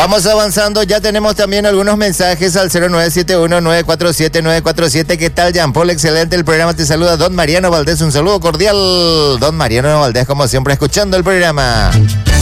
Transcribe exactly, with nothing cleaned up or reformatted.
Vamos avanzando, ya tenemos también algunos mensajes al cero nueve siete uno nueve cuatro siete nueve cuatro siete. ¿Qué tal, Jean Paul? Excelente el programa, te saluda Don Mariano Valdés, un saludo cordial. Don Mariano Valdés, como siempre, escuchando el programa.